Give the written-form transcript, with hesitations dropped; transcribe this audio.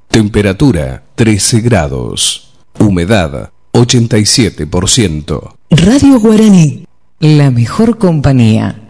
Temperatura 13 grados. Humedad 87%. Radio Guaraní, la mejor compañía.